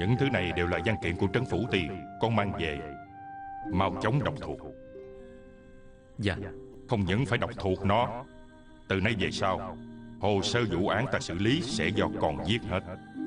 Những thứ này đều là văn kiện của Trấn Phủ Tiền. Con mang về, mau chóng đọc thuộc. Dạ. Không những phải đọc thuộc nó, từ nay về sau hồ sơ vụ án ta xử lý sẽ do con viết hết.